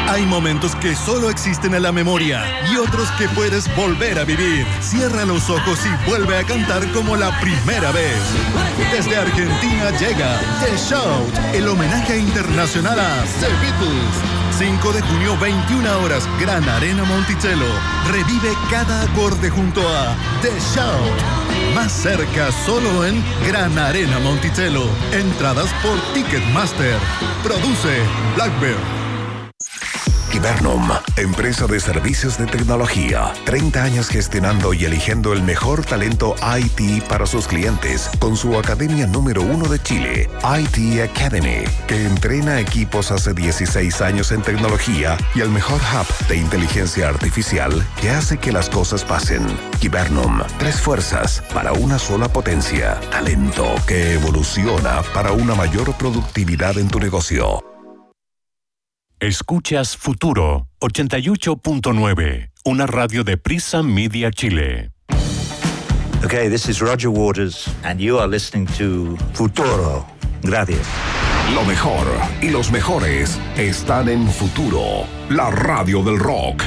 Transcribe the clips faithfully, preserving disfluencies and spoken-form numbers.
Hay momentos que solo existen en la memoria y otros que puedes volver a vivir. Cierra los ojos y vuelve a cantar como la primera vez. Desde Argentina llega The Shout, el homenaje internacional a The Beatles. cinco de junio, veintiuna horas, Gran Arena Monticello. Revive cada acorde junto a The Shout. Más cerca, solo en Gran Arena Monticello. Entradas por Ticketmaster. Produce Blackbird. Gibernum, empresa de servicios de tecnología. treinta años gestionando y eligiendo el mejor talento I T para sus clientes con su academia número uno de Chile, I T Academy, que entrena equipos hace dieciséis años en tecnología y el mejor hub de inteligencia artificial que hace que las cosas pasen. Gibernum, tres fuerzas para una sola potencia. Talento que evoluciona para una mayor productividad en tu negocio. Escuchas Futuro ochenta y ocho punto nueve, una radio de Prisa Media Chile. Okay, this is Roger Waters and you are listening to Futuro. Gracias. Lo mejor y los mejores están en Futuro, la radio del rock.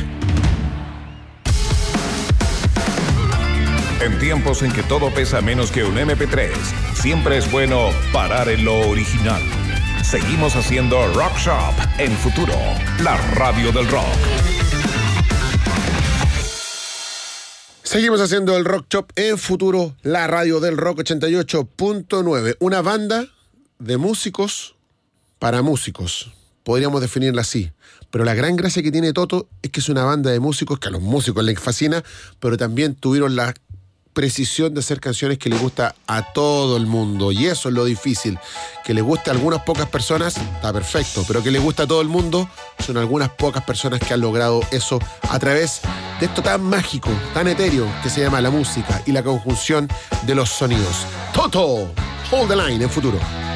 En tiempos en que todo pesa menos que un eme pe tres, siempre es bueno parar en lo original. Seguimos haciendo Rock Shop en Futuro, la radio del rock. Seguimos haciendo el Rock Shop en Futuro, la radio del rock ochenta y ocho punto nueve. Una banda de músicos para músicos. Podríamos definirla así. Pero la gran gracia que tiene Toto es que es una banda de músicos que a los músicos les fascina, pero también tuvieron la precisión de hacer canciones que les gusta a todo el mundo, y eso es lo difícil. Que les guste a algunas pocas personas está perfecto, pero que les gusta a todo el mundo son algunas pocas personas que han logrado eso a través de esto tan mágico, tan etéreo que se llama la música y la conjunción de los sonidos. Toto, Hold the Line en Futuro.